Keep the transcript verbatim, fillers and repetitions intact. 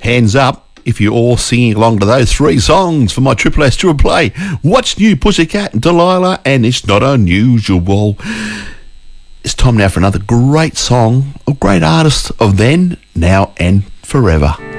Hands up if you're all singing along to those three songs for my Triple S Triple Play. What's New, Pussycat and Delilah, and It's Not Unusual. It's time now for another great song of great artists of then, now and forever.